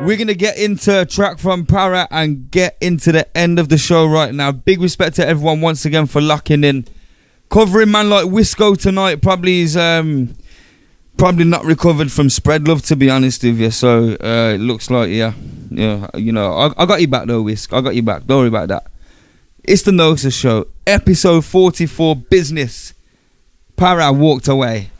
We're going to get into a track from Para and get into the end of the show right now. Big respect to everyone once again for locking in. Covering man like Wisco tonight probably is probably not recovered from Spread Love, to be honest with you. So it looks like, yeah, you know, I got you back though, Whisk. I got you back. Don't worry about that. It's the Noxa Show, episode 44, business. Para walked away.